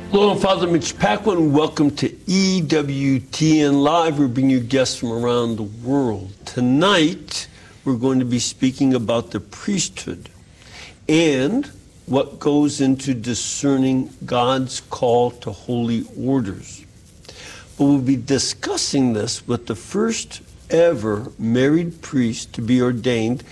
Hello, I'm Father Mitch Paquin. Welcome to EWTN Live. We're bringing you guests from around the world. Tonight, we're going to be speaking about the priesthood and what goes into discerning God's call to holy orders. But we'll be discussing this with the first ever married priest to be ordained